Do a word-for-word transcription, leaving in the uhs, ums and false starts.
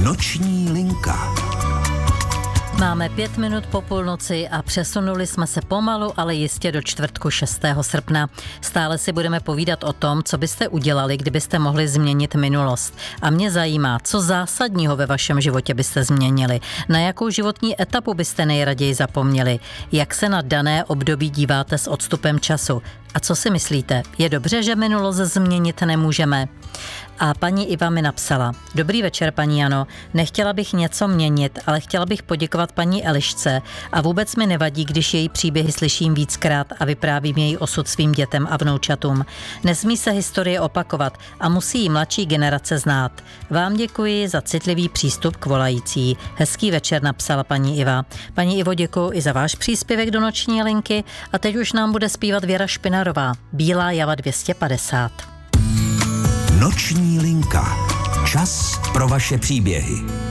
Noční linka. Máme pět minut po půlnoci a přesunuli jsme se pomalu, ale jistě do čtvrtku šestého srpna. Stále si budeme povídat o tom, co byste udělali, kdybyste mohli změnit minulost. A mě zajímá, co zásadního ve vašem životě byste změnili, na jakou životní etapu byste nejraději zapomněli, jak se na dané období díváte s odstupem času. A co si myslíte, je dobře, že minulost změnit nemůžeme? A paní Iva mi napsala: Dobrý večer, paní Jano, nechtěla bych něco měnit, ale chtěla bych poděkovat paní Elišce a vůbec mi nevadí, když její příběhy slyším víckrát a vyprávím její osud svým dětem a vnoučatům. Nesmí se historie opakovat a musí ji mladší generace znát. Vám děkuji za citlivý přístup k volající. Hezký večer, napsala paní Iva. Paní Ivo, děkuji i za váš příspěvek do noční linky a teď už nám bude zpívat Věra Špinarová, Bílá java dvě stě padesát. Noční linka. Čas pro vaše příběhy.